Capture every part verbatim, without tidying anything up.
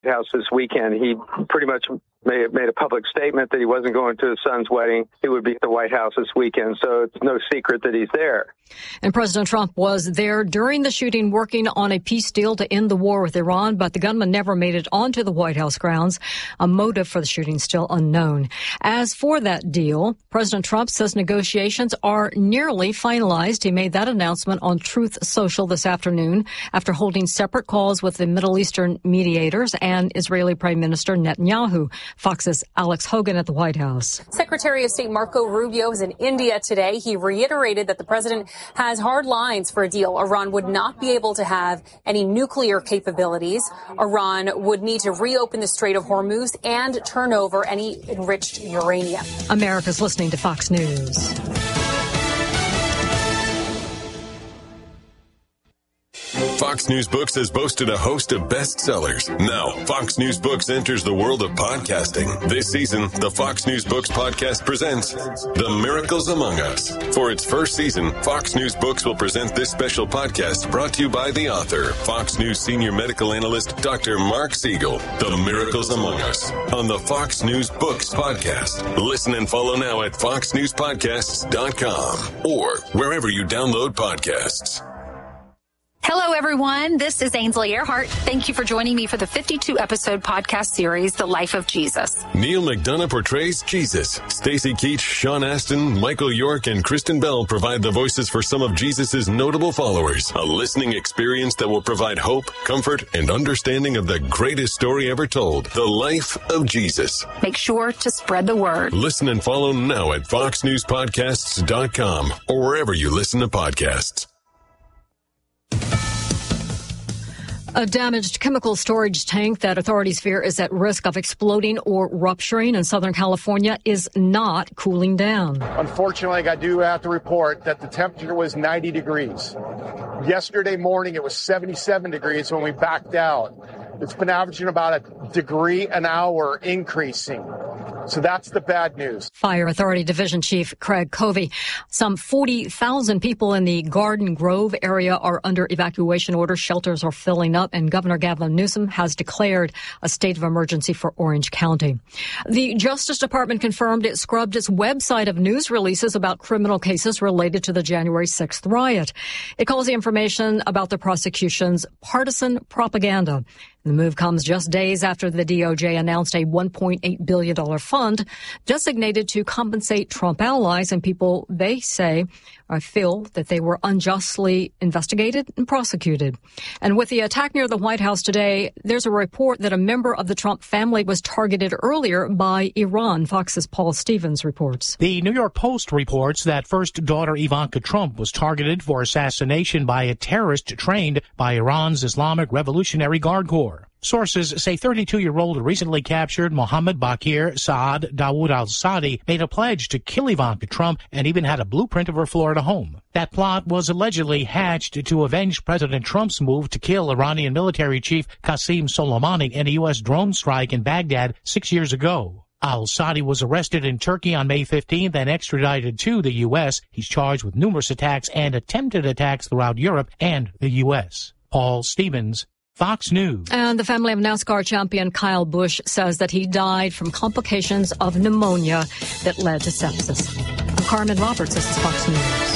House this weekend. He pretty much made, made a public statement that he wasn't going to his son's wedding. He would be at the White House this weekend, so it's no secret that he's there. And President Trump was there during the shooting working on a peace deal to end the war with Iran, but the gunman never made it onto the White House grounds. A motive for the shooting still unknown. As for that deal, President Trump says negotiations are nearly finalized. He made that announcement on Truth Social this afternoon after holding separate calls with the Middle Eastern mediators and Israeli Prime Minister Netanyahu. Fox's Alex Hogan at the White House. Secretary of State Marco Rubio is in India today. He reiterated that the president has hard lines for a deal. Iran would not be able to have any nuclear capabilities. Iran would need to reopen the Strait of Hormuz and turn over any enriched uranium. America's listening to Fox News. Fox News Books has boasted a host of bestsellers. Now, Fox News Books enters the world of podcasting. This season, the Fox News Books podcast presents The Miracles Among Us. For its first season, Fox News Books will present this special podcast brought to you by the author, Fox News senior medical analyst, Doctor Mark Siegel. The Miracles Among Us on the Fox News Books podcast. Listen and follow now at fox news podcasts dot com or wherever you download podcasts. Hello, everyone. This is Ainsley Earhart. Thank you for joining me for the fifty-two episode podcast series, The Life of Jesus. Neil McDonough portrays Jesus. Stacey Keach, Sean Astin, Michael York, and Kristen Bell provide the voices for some of Jesus' notable followers. A listening experience that will provide hope, comfort, and understanding of the greatest story ever told, The Life of Jesus. Make sure to spread the word. Listen and follow now at fox news podcasts dot com or wherever you listen to podcasts. A damaged chemical storage tank that authorities fear is at risk of exploding or rupturing in Southern California is not cooling down. Unfortunately, I do have to report that the temperature was ninety degrees. Yesterday morning, it was seventy-seven degrees when we backed out. It's been averaging about a degree an hour increasing. So that's the bad news. Fire Authority Division Chief Craig Covey. Some forty thousand people in the Garden Grove area are under evacuation orders. Shelters are filling up, and Governor Gavin Newsom has declared a state of emergency for Orange County. The Justice Department confirmed it scrubbed its website of news releases about criminal cases related to the January sixth riot. It calls the information about the prosecution's partisan propaganda. The move comes just days after the D O J announced a one point eight billion dollars fund designated to compensate Trump allies and people they say or feel that they were unjustly investigated and prosecuted. And with the attack near the White House today, there's a report that a member of the Trump family was targeted earlier by Iran. Fox's Paul Stevens reports. The New York Post reports that first daughter Ivanka Trump was targeted for assassination by a terrorist trained by Iran's Islamic Revolutionary Guard Corps. Sources say thirty-two-year-old recently captured Mohammed Bakir Saad Dawood al-Sadi made a pledge to kill Ivanka Trump and even had a blueprint of her Florida home. That plot was allegedly hatched to avenge President Trump's move to kill Iranian military chief Qasem Soleimani in a U S drone strike in Baghdad six years ago. Al-Sadi was arrested in Turkey on May fifteenth and extradited to the U S. He's charged with numerous attacks and attempted attacks throughout Europe and the U S. Paul Stevens, Fox News. And the family of NASCAR champion Kyle Busch says that he died from complications of pneumonia that led to sepsis. I'm Carmen Roberts. This is Fox News.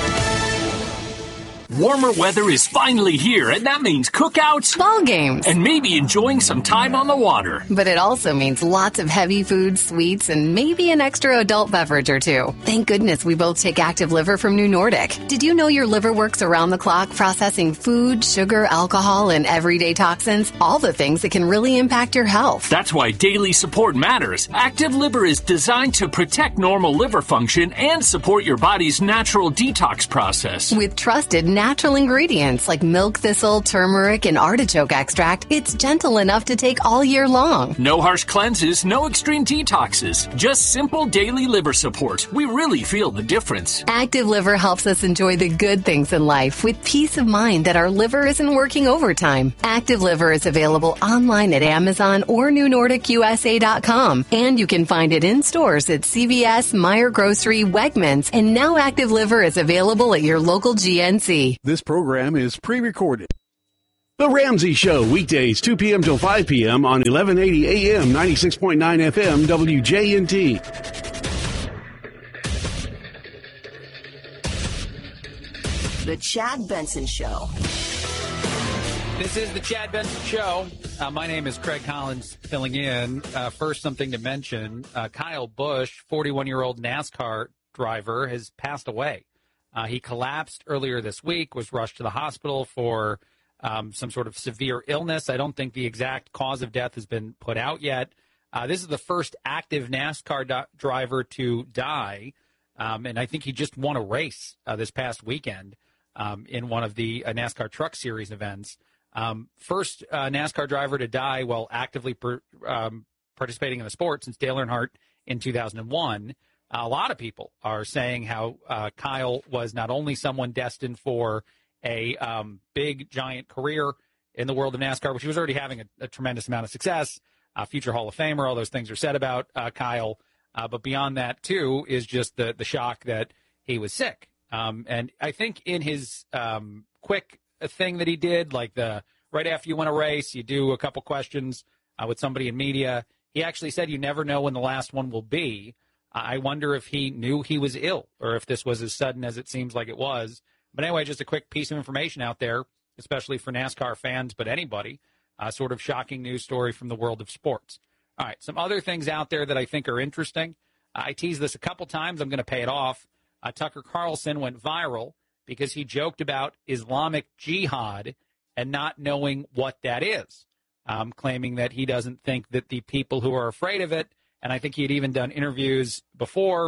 Warmer weather is finally here, and that means cookouts, ball games, and maybe enjoying some time on the water. But it also means lots of heavy food, sweets, and maybe an extra adult beverage or two. Thank goodness we both take Active Liver from New Nordic. Did you know your liver works around the clock processing food, sugar, alcohol, and everyday toxins? All the things that can really impact your health. That's why daily support matters. Active Liver is designed to protect normal liver function and support your body's natural detox process. With trusted natural ingredients like milk thistle, turmeric, and artichoke extract, it's gentle enough to take all year long. No harsh cleanses, no extreme detoxes, just simple daily liver support. We really feel the difference. Active Liver helps us enjoy the good things in life with peace of mind that our liver isn't working overtime. Active Liver is available online at Amazon or new nordic u s a dot com, and you can find it in stores at C V S, Meijer Grocery, Wegmans, and now Active Liver is available at your local G N C. This program is pre-recorded. The Ramsey Show, weekdays, two p.m. till five p.m. on eleven eighty A M, ninety-six point nine F M, W J N T. The Chad Benson Show. This is the Chad Benson Show. Uh, my name is Craig Collins, filling in. Uh, first, something to mention. Uh, Kyle Busch, forty-one-year-old NASCAR driver, has passed away. Uh, he collapsed earlier this week, was rushed to the hospital for um, some sort of severe illness. I don't think the exact cause of death has been put out yet. Uh, this is the first active NASCAR do- driver to die, um, and I think he just won a race uh, this past weekend um, in one of the uh, NASCAR Truck Series events. Um, first uh, NASCAR driver to die while actively per, um, participating in the sport since Dale Earnhardt in two thousand one. A lot of people are saying how uh, Kyle was not only someone destined for a um, big, giant career in the world of NASCAR, which he was already having a, a tremendous amount of success, uh, future Hall of Famer, all those things are said about uh, Kyle. Uh, but beyond that, too, is just the, the shock that he was sick. Um, and I think in his um, quick thing that he did, like the right after you win a race, you do a couple questions uh, with somebody in media. He actually said you never know when the last one will be. I wonder if he knew he was ill or if this was as sudden as it seems like it was. But anyway, just a quick piece of information out there, especially for NASCAR fans, but anybody, uh, sort of shocking news story from the world of sports. All right, some other things out there that I think are interesting. Uh, I teased this a couple times. I'm going to pay it off. Uh, Tucker Carlson went viral because he joked about Islamic Jihad and not knowing what that is, um, claiming that he doesn't think that the people who are afraid of it, and I think he had even done interviews before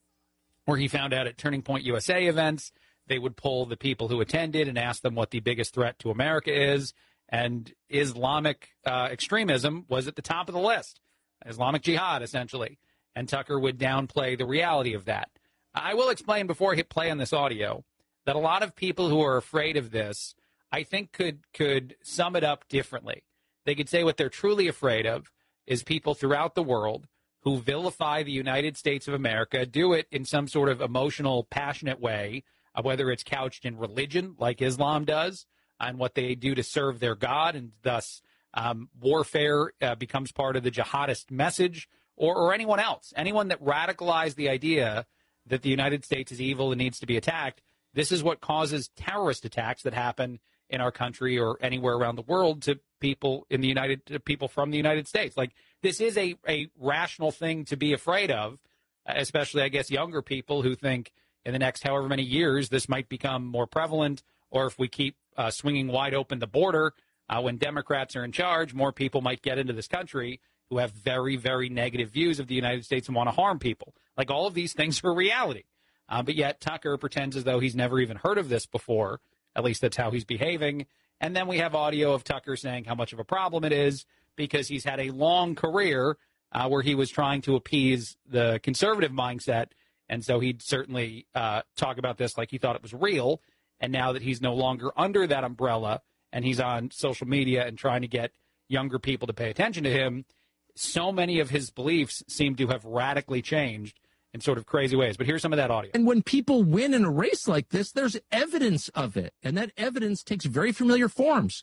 where he found out at Turning Point U S A events, they would pull the people who attended and ask them what the biggest threat to America is. And Islamic uh, extremism was at the top of the list, Islamic Jihad, essentially. And Tucker would downplay the reality of that. I will explain before I hit play on this audio that a lot of people who are afraid of this, I think, could could sum it up differently. They could say what they're truly afraid of is people throughout the world who vilify the United States of America, do it in some sort of emotional, passionate way, uh, whether it's couched in religion, like Islam does, and what they do to serve their God, and thus um, warfare uh, becomes part of the jihadist message, or, or anyone else, anyone that radicalized the idea that the United States is evil and needs to be attacked. This is what causes terrorist attacks that happen in our country or anywhere around the world to people in the United, to people from the United States. Like, this is a, a rational thing to be afraid of, especially, I guess, younger people who think in the next however many years this might become more prevalent, or if we keep uh, swinging wide open the border uh, when Democrats are in charge, more people might get into this country who have very, very negative views of the United States and want to harm people. Like, all of these things are reality. Uh, but yet Tucker pretends as though he's never even heard of this before. At least that's how he's behaving. And then we have audio of Tucker saying how much of a problem it is because he's had a long career uh, where he was trying to appease the conservative mindset. And so he'd certainly uh, talk about this like he thought it was real. And now that he's no longer under that umbrella and he's on social media and trying to get younger people to pay attention to him, so many of his beliefs seem to have radically changed in sort of crazy ways. But here's some of that audio. And when people win in a race like this, there's evidence of it. And that evidence takes very familiar forms.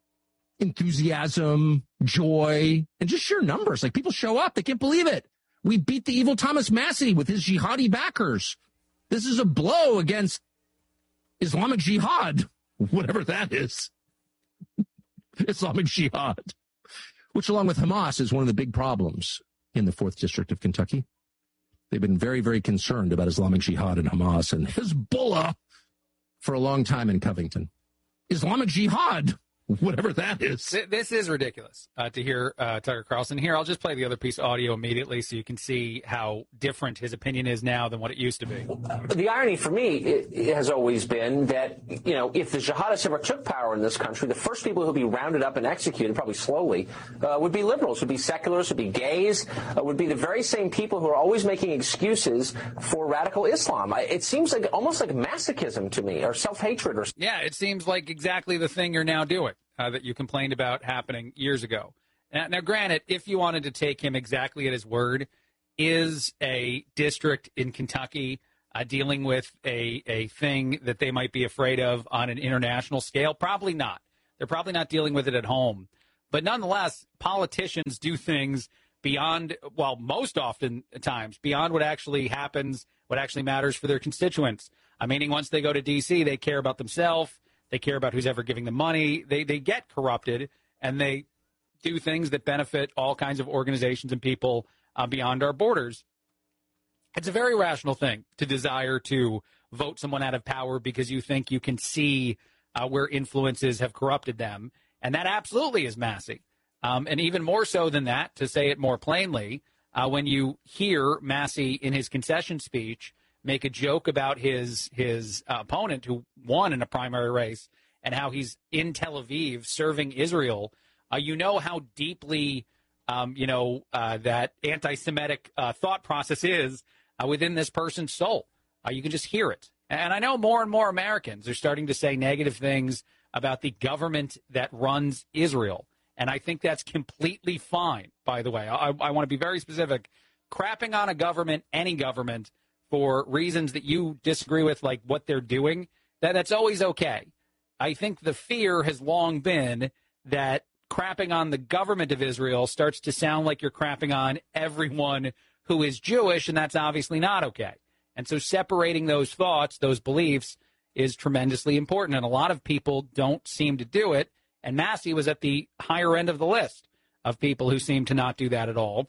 Enthusiasm, joy, and just sheer numbers. Like, people show up. They can't believe it. We beat the evil Thomas Massey with his jihadi backers. This is a blow against Islamic Jihad, whatever that is. Islamic Jihad, which along with Hamas is one of the big problems in the fourth District of Kentucky. They've been very, very concerned about Islamic Jihad and Hamas and Hezbollah for a long time in Covington. Islamic Jihad, whatever that is. This is ridiculous uh, to hear uh, Tucker Carlson. Here, I'll just play the other piece of audio immediately so you can see how different his opinion is now than what it used to be. The irony for me it has always been that, you know, if the jihadists ever took power in this country, the first people who would be rounded up and executed, probably slowly, uh, would be liberals, would be seculars, would be gays, uh, would be the very same people who are always making excuses for radical Islam. It seems like almost like masochism to me, or self-hatred. Or Yeah, it seems like exactly the thing you're now doing. Uh, that you complained about happening years ago. Now, now, granted, if you wanted to take him exactly at his word, is a district in Kentucky uh, dealing with a, a thing that they might be afraid of on an international scale? Probably not. They're probably not dealing with it at home. But nonetheless, politicians do things beyond, well, most often times, beyond what actually happens, what actually matters for their constituents. I mean, once they go to D C, they care about themselves. They care about who's ever giving them money. They they get corrupted, and they do things that benefit all kinds of organizations and people uh, beyond our borders. It's a very rational thing to desire to vote someone out of power because you think you can see uh, where influences have corrupted them. And that absolutely is Massey. Um, and even more so than that, to say it more plainly, uh, when you hear Massey in his concession speech make a joke about his his uh, opponent who won in a primary race and how he's in Tel Aviv serving Israel, uh, you know how deeply, um, you know, uh, that anti-Semitic uh, thought process is uh, within this person's soul. Uh, you can just hear it. And I know more and more Americans are starting to say negative things about the government that runs Israel. And I think that's completely fine, by the way. I, I want to be very specific. Crapping on a government, any government, for reasons that you disagree with, like what they're doing, that, that's always okay. I think the fear has long been that crapping on the government of Israel starts to sound like you're crapping on everyone who is Jewish, and that's obviously not okay. And so separating those thoughts, those beliefs, is tremendously important. And a lot of people don't seem to do it. And Massey was at the higher end of the list of people who seem to not do that at all.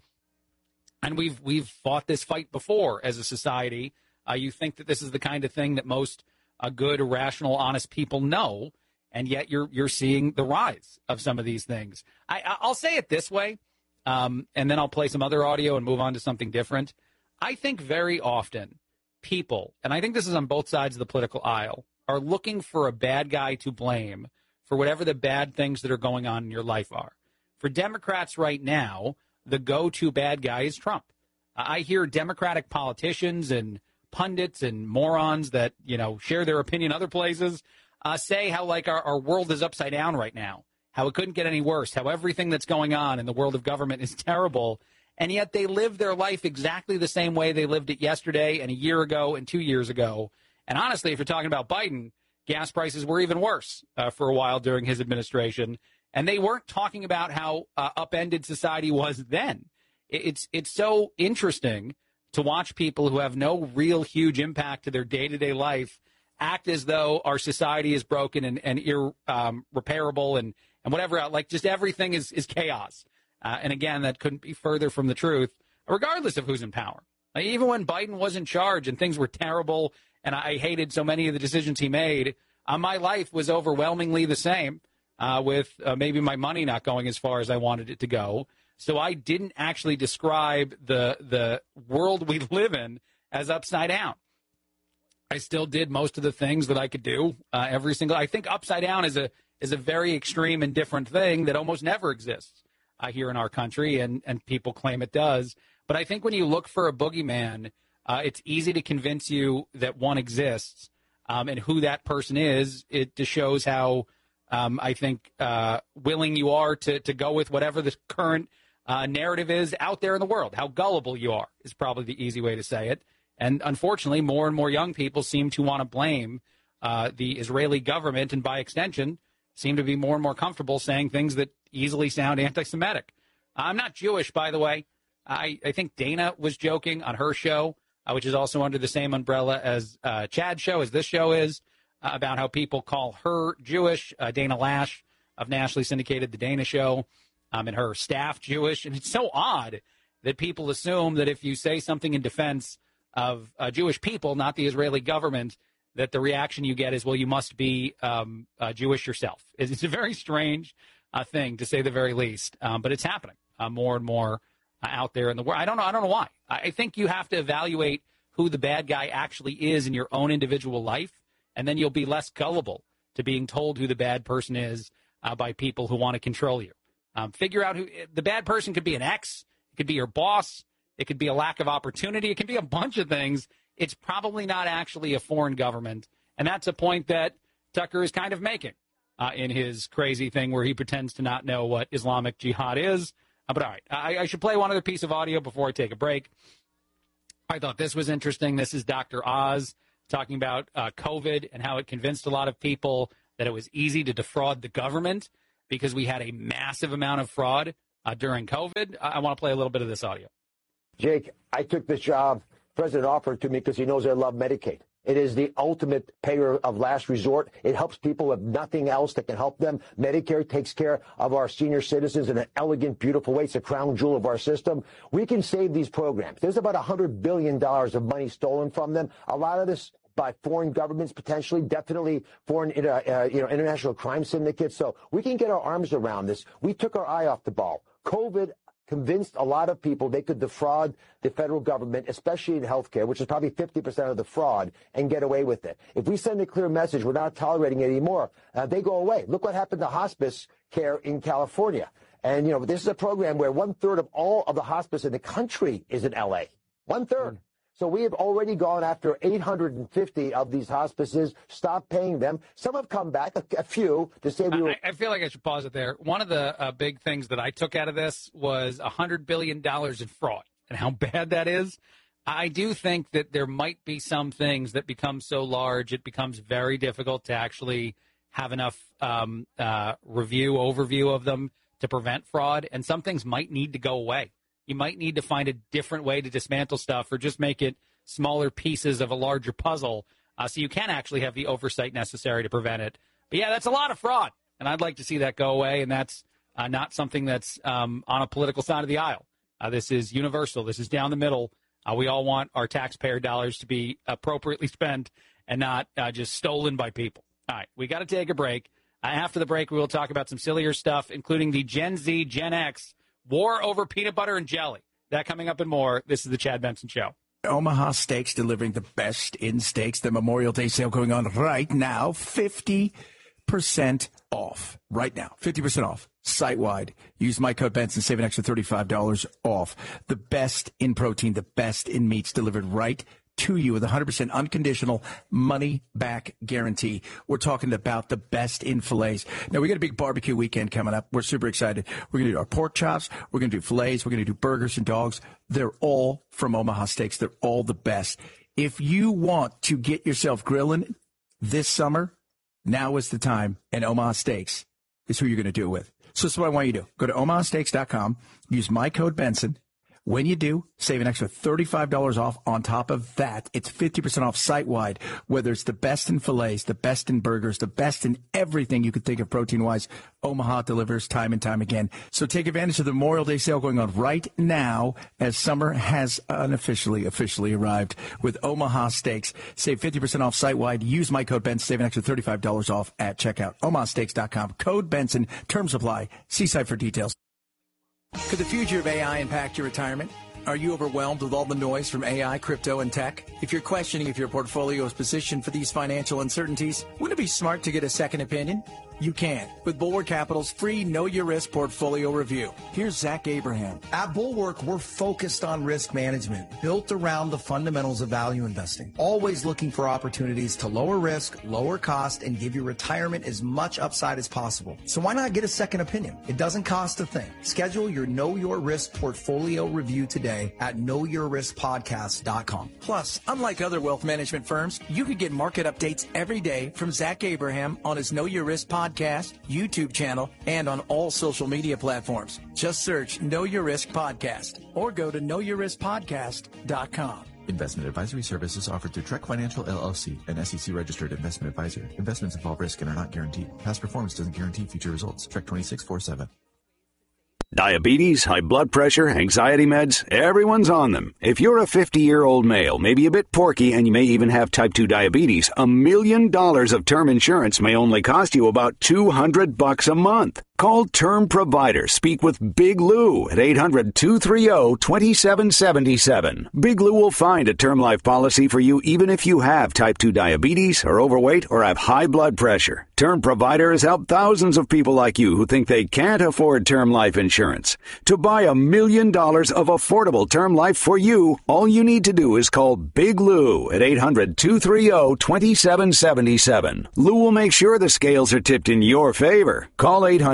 And we've we've fought this fight before as a society. Uh, you think that this is the kind of thing that most uh, good, rational, honest people know, and yet you're you're seeing the rise of some of these things. I, I'll say it this way, um, and then I'll play some other audio and move on to something different. I think very often people, and I think this is on both sides of the political aisle, are looking for a bad guy to blame for whatever the bad things that are going on in your life are. For Democrats right now, the go-to bad guy is Trump. I hear Democratic politicians and pundits and morons that, you know, share their opinion other places uh, say how, like, our, our world is upside down right now, how it couldn't get any worse, how everything that's going on in the world of government is terrible, and yet they live their life exactly the same way they lived it yesterday and a year ago and two years ago. And honestly, if you're talking about Biden, gas prices were even worse uh, for a while during his administration. And they weren't talking about how uh, upended society was then. It's it's so interesting to watch people who have no real huge impact to their day-to-day life act as though our society is broken and, and irreparable um, and, and whatever. Like, just everything is, is chaos. Uh, and again, that couldn't be further from the truth, regardless of who's in power. Like, even when Biden was in charge and things were terrible and I hated so many of the decisions he made, uh, my life was overwhelmingly the same. Uh, with uh, maybe my money not going as far as I wanted it to go. So I didn't actually describe the the world we live in as upside down. I still did most of the things that I could do uh, every single. I think upside down is a is a very extreme and different thing that almost never exists uh, here in our country, and and people claim it does. But I think when you look for a boogeyman, uh, it's easy to convince you that one exists, um, and who that person is. It just shows how. Um, I think uh, willing you are to, to go with whatever the current uh, narrative is out there in the world. How gullible you are is probably the easy way to say it. And unfortunately, more and more young people seem to want to blame uh, the Israeli government and, by extension, seem to be more and more comfortable saying things that easily sound anti-Semitic. I'm not Jewish, by the way. I, I think Dana was joking on her show, uh, which is also under the same umbrella as uh, Chad's show, as this show is. About how people call her Jewish, uh, Dana Lash of nationally syndicated The Dana Show, um, and her staff Jewish. And it's so odd that people assume that if you say something in defense of uh, Jewish people, not the Israeli government, that the reaction you get is, well, you must be um, uh, Jewish yourself. It's a very strange uh, thing, to say the very least. Um, but it's happening uh, more and more uh, out there in the world. I don't know. I don't know why. I think you have to evaluate who the bad guy actually is in your own individual life. And then you'll be less gullible to being told who the bad person is uh, by people who want to control you. Um, figure out who the bad person could be. An ex, it could be your boss, it could be a lack of opportunity, it could be a bunch of things. It's probably not actually a foreign government, and that's a point that Tucker is kind of making uh, in his crazy thing where he pretends to not know what Islamic Jihad is. Uh, but all right, I, I should play one other piece of audio before I take a break. I thought this was interesting. This is Doctor Oz talking about uh, COVID and how it convinced a lot of people that it was easy to defraud the government because we had a massive amount of fraud uh, during COVID. I, I want to play a little bit of this audio. Jake, I took this job. President offered it to me because he knows I love Medicaid. It is the ultimate payer of last resort. It helps people with nothing else that can help them. Medicare takes care of our senior citizens in an elegant, beautiful way. It's a crown jewel of our system. We can save these programs. There's about one hundred billion dollars of money stolen from them. A lot of this by foreign governments, potentially, definitely foreign, uh, you know, international crime syndicates. So we can get our arms around this. We took our eye off the ball. COVID convinced a lot of people they could defraud the federal government, especially in healthcare, which is probably fifty percent of the fraud, and get away with it. If we send a clear message, we're not tolerating it anymore, uh, they go away. Look what happened to hospice care in California. And, you know, this is a program where one third of all of the hospice in the country is in L A. One third. So we have already gone after eight hundred fifty of these hospices, stopped paying them. Some have come back, a, a few, to say we were... I, I feel like I should pause it there. One of the uh, big things that I took out of this was one hundred billion dollars in fraud and how bad that is. I do think that there might be some things that become so large it becomes very difficult to actually have enough um, uh, review, overview of them to prevent fraud, and some things might need to go away. You might need to find a different way to dismantle stuff or just make it smaller pieces of a larger puzzle uh, so you can actually have the oversight necessary to prevent it. But, yeah, that's a lot of fraud, and I'd like to see that go away, and that's uh, not something that's um, on a political side of the aisle. Uh, this is universal. This is down the middle. Uh, we all want our taxpayer dollars to be appropriately spent and not uh, just stolen by people. All right, we got to take a break. Uh, after the break, we will talk about some sillier stuff, including the Gen Z, Gen X war over peanut butter and jelly. That coming up and more. This is the Chad Benson Show. Omaha Steaks delivering the best in steaks. The Memorial Day sale going on right now. fifty percent off right now. fifty percent off site-wide. Use my code Benson. Save an extra thirty-five dollars off. The best in protein, the best in meats delivered right to you with a one hundred percent unconditional money-back guarantee. We're talking about the best in fillets. Now, we got a big barbecue weekend coming up. We're super excited. We're going to do our pork chops. We're going to do fillets. We're going to do burgers and dogs. They're all from Omaha Steaks. They're all the best. If you want to get yourself grilling this summer, now is the time, and Omaha Steaks is who you're going to do it with. So this is what I want you to do. Go to omaha steaks dot com. Use my code Benson. When you do, save an extra thirty-five dollars off. On top of that, it's fifty percent off site-wide, whether it's the best in fillets, the best in burgers, the best in everything you could think of protein-wise. Omaha delivers time and time again. So take advantage of the Memorial Day sale going on right now as summer has unofficially, officially arrived with Omaha Steaks. Save fifty percent off site-wide. Use my code Benson. Save an extra thirty-five dollars off at checkout. omaha steaks dot com. Code Benson. Terms apply. See site for details. Could the future of A I impact your retirement? Are you overwhelmed with all the noise from A I, crypto, and tech? If you're questioning if your portfolio is positioned for these financial uncertainties, wouldn't it be smart to get a second opinion? You can with Bulwark Capital's free Know Your Risk portfolio review. Here's Zach Abraham. At Bulwark, we're focused on risk management, built around the fundamentals of value investing. Always looking for opportunities to lower risk, lower cost, and give your retirement as much upside as possible. So why not get a second opinion? It doesn't cost a thing. Schedule your Know Your Risk portfolio review today at know your risk podcast dot com. Plus, unlike other wealth management firms, you can get market updates every day from Zach Abraham on his Know Your Risk podcast. Podcast, YouTube channel, and on all social media platforms. Just search Know Your Risk Podcast or go to know your risk podcast dot com. Investment advisory services offered through Trek Financial, L L C, an S E C-registered investment advisor. Investments involve risk and are not guaranteed. Past performance doesn't guarantee future results. Trek twenty-six forty-seven. Diabetes, high blood pressure, anxiety meds, everyone's on them. If you're a fifty-year-old male, maybe a bit porky, and you may even have type two diabetes, a million dollars of term insurance may only cost you about two hundred bucks a month. Call Term Provider. Speak with Big Lou at eight hundred, two three zero, two seven seven seven. Big Lou will find a term life policy for you even if you have type two diabetes, are overweight, or have high blood pressure. Term Provider has helped thousands of people like you who think they can't afford term life insurance. To buy a million dollars of affordable term life for you, all you need to do is call Big Lou at eight hundred, two three zero, two seven seven seven. Lou will make sure the scales are tipped in your favor. Call eight hundred,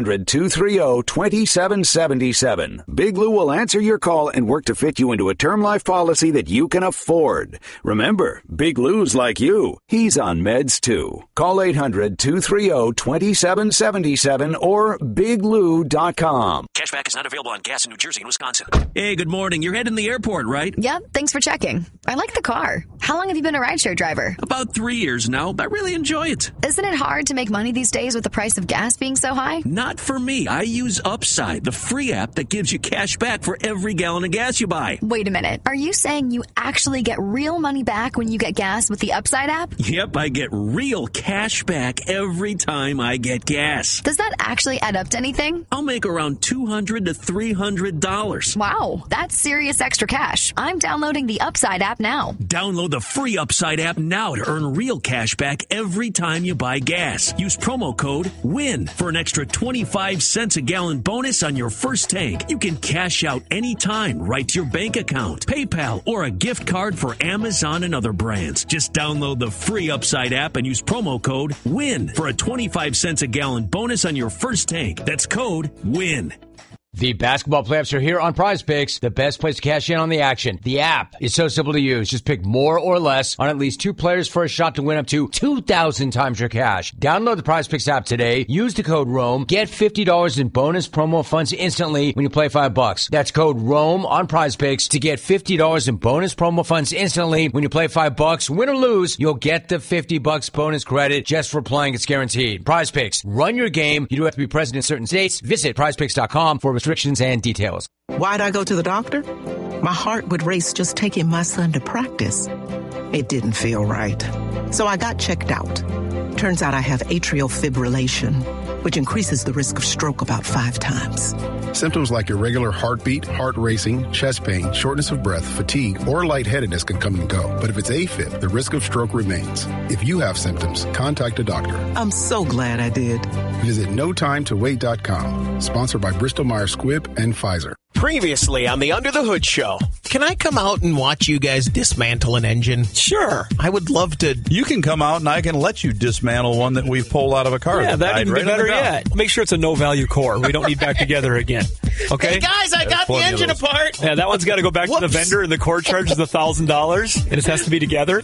hundred, two three zero, two seven seven seven. Big Lou will answer your call and work to fit you into a term life policy that you can afford. Remember, Big Lou's like you. He's on meds too. Call eight hundred, two three zero, two seven seven seven or big lou dot com. Cashback is not available on gas in New Jersey and Wisconsin. Hey, good morning. You're heading to the airport, right? Yep, thanks for checking. I like the car. How long have you been a rideshare driver? About three years now. I really enjoy it. Isn't it hard to make money these days with the price of gas being so high? Not for me. I use Upside, the free app that gives you cash back for every gallon of gas you buy. Wait a minute. Are you saying you actually get real money back when you get gas with the Upside app? Yep, I get real cash back every time I get gas. Does that actually add up to anything? I'll make around two hundred to three hundred dollars. Wow, that's serious extra cash. I'm downloading the Upside app now. Download the free Upside app now to earn real cash back every time you buy gas. Use promo code WIN for an extra twenty-five cents a gallon bonus on your first tank. You can cash out anytime right to your bank account, PayPal, or a gift card for Amazon and other brands. Just download the free Upside app and use promo code WIN for a twenty-five cents a gallon bonus on your first tank. That's code WIN. The basketball playoffs are here on Prize Picks, the best place to cash in on the action. The app is so simple to use. Just pick more or less on at least two players for a shot to win up to two thousand times your cash. Download the Prize Picks app today. Use the code ROAM. Get fifty dollars in bonus promo funds instantly when you play five bucks. That's code ROAM on Prize Picks to get fifty dollars in bonus promo funds instantly when you play five bucks. Win or lose, you'll get the fifty bucks bonus credit just for playing. It's guaranteed. Prize Picks. Run your game. You do have to be present in certain states. Visit prize picks dot com for restrictions and details. Why'd I go to the doctor? My heart would race just taking my son to practice. It didn't feel right. So I got checked out. Turns out I have atrial fibrillation, which increases the risk of stroke about five times. Symptoms like irregular heartbeat, heart racing, chest pain, shortness of breath, fatigue, or lightheadedness can come and go. But if it's AFib, the risk of stroke remains. If you have symptoms, contact a doctor. I'm so glad I did. Visit no time to wait dot com. Sponsored by Bristol Myers Squibb and Pfizer. Previously on the Under the Hood show. Can I come out and watch you guys dismantle an engine? Sure. I would love to. You can come out and I can let you dismantle one that we've pulled out of a car. Yeah, that'd even right be better yet. Make sure it's a no-value core. We don't need back together again. Okay? Hey, guys, I got the engine apart. Yeah, that one's got to go back Whoops. to the vendor, and the core charges one thousand dollars, and it has to be together.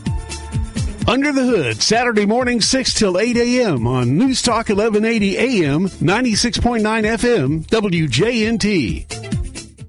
Under the Hood, Saturday morning, six till eight a.m. on News Talk eleven eighty A M, ninety-six point nine F M, W J N T.